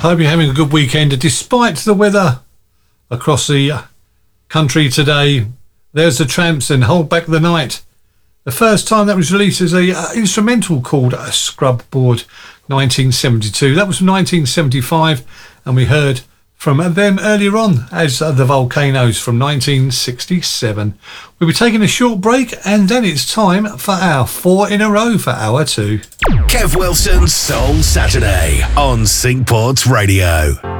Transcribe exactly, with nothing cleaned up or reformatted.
Hope you're having a good weekend despite the weather across the country today. There's the Tramps and Hold Back the Night. The first time that was released as a uh, instrumental called uh, Scrub Board, nineteen seventy-two. That was from nineteen seventy-five, and we heard from them earlier on as uh, the Volcanoes from nineteen sixty-seven. We'll be taking a short break, and then it's time for our four in a row for hour two. Kev Wilson's Soul Saturday on Syncport Radio.